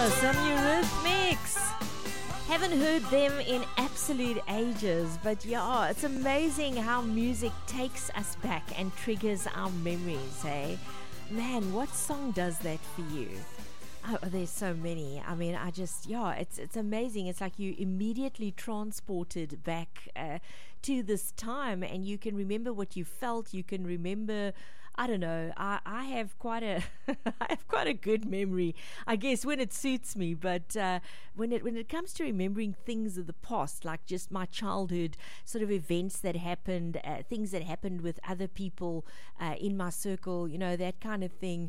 Some Eurythmics. Haven't heard them in absolute ages, but yeah, it's amazing how music takes us back and triggers our memories, eh? Man, what song does that for you? Oh, there's so many. I mean, it's amazing. It's like you immediately transported back to this time, and you can remember what you felt. You can remember, I don't know. I have quite a, I have quite a good memory, I guess, when it suits me. But when it comes to remembering things of the past, like just my childhood, sort of events that happened, things that happened with other people in my circle, you know, that kind of thing.